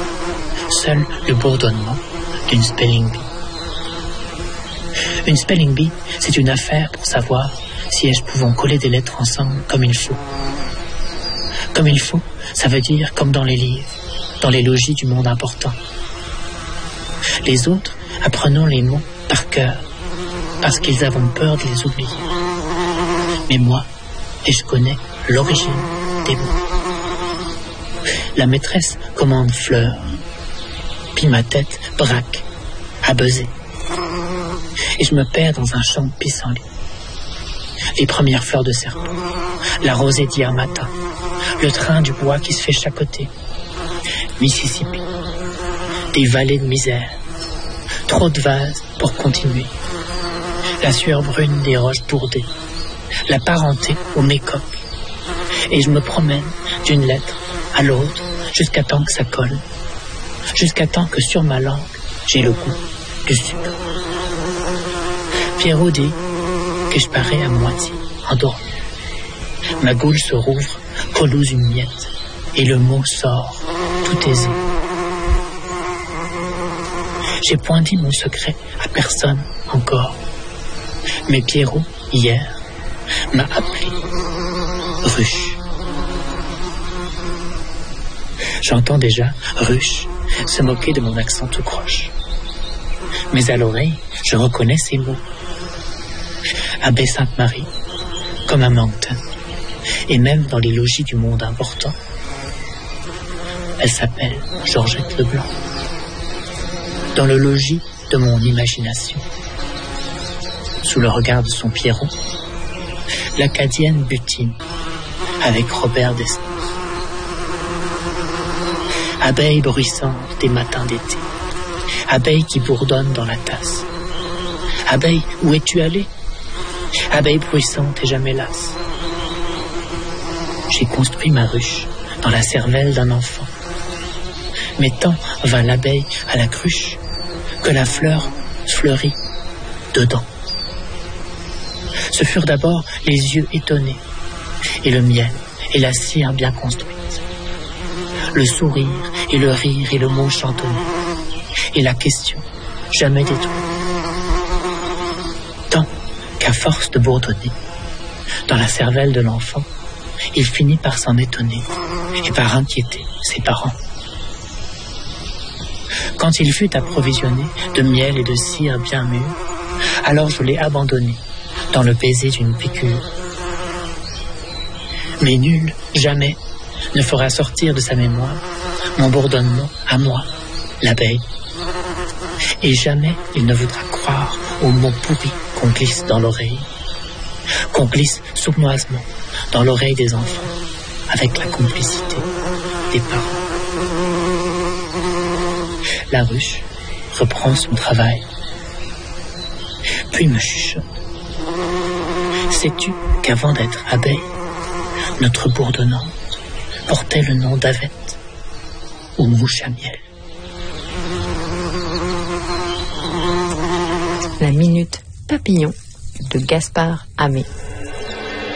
Seul le bourdonnement d'une spelling bee. Une spelling bee, c'est une affaire pour savoir si elles pouvons coller des lettres ensemble comme il faut. Comme il faut, ça veut dire comme dans les livres, dans les logis du monde important. Les autres, apprenons les mots par cœur, parce qu'ils avons peur de les oublier. Mais moi, et je connais l'origine des mots. La maîtresse commande fleurs, puis ma tête braque, à buzzer. Et je me perds dans un champ de pissenlit. Les premières fleurs de serpent, la rosée d'hier matin, le train du bois qui se fait chacoter, Mississippi, des vallées de misère, trop de vases pour continuer, la sueur brune des roches bourdées, la parenté au mécoque. Et je me promène d'une lettre à l'autre jusqu'à temps que ça colle, jusqu'à temps que sur ma langue j'ai le goût du sucre. Pierrot dit que je parais à moitié endormi. Ma goule se rouvre, collouse une miette, et le mot sort, tout aisé. J'ai point dit mon secret à personne encore. Mais Pierrot, hier, m'a appelé Ruche. J'entends déjà Ruche se moquer de mon accent tout croche. Mais à l'oreille, je reconnais ces mots. À Baie-Sainte-Marie, comme à Moncton, et même dans les logis du monde important. Elle s'appelle Georgette Leblanc. Dans le logis de mon imagination, sous le regard de son Pierrot, l'Acadienne butine avec Robert Desnos. Abeille bruissante des matins d'été, abeille qui bourdonne dans la tasse. Abeille, où es-tu allée? Abeille bruissante et jamais lasse. J'ai construit ma ruche dans la cervelle d'un enfant. Mais tant vint l'abeille à la cruche que la fleur fleurit dedans. Ce furent d'abord les yeux étonnés, et le miel et la cire bien construite, le sourire et le rire et le mot chantonné, et la question jamais détruite. Tant qu'à force de bourdonner, dans la cervelle de l'enfant, il finit par s'en étonner et par inquiéter ses parents. Quand il fut approvisionné de miel et de cire bien mûre, alors je l'ai abandonné dans le baiser d'une piqûre. Mais nul, jamais, ne fera sortir de sa mémoire mon bourdonnement à moi, l'abeille. Et jamais il ne voudra croire aux mots pourris qu'on glisse dans l'oreille, qu'on glisse sournoisement dans l'oreille des enfants, avec la complicité des parents. La ruche reprend son travail, puis me chuchote. Sais-tu qu'avant d'être abeille, notre bourdonnante portait le nom d'avette ou mouche à miel? La minute papillon de Gaspard Hamé.